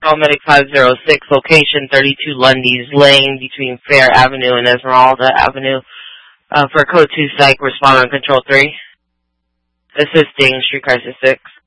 Call Medic 506, location 32 Lundy's Lane between Fair Avenue and Esmeralda Avenue. For code 2 psych, respond on control 3. Assisting Street Crisis 6.